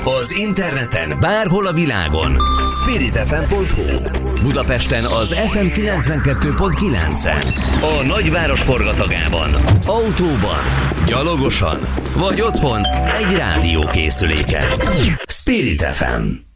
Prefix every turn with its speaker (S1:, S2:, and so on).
S1: Az interneten bárhol a világon. spiritfm.hu. Budapesten az FM 92.9-en. A nagyváros forgatagában. Autóban, gyalogosan vagy otthon egy rádiókészüléken. Spirit FM.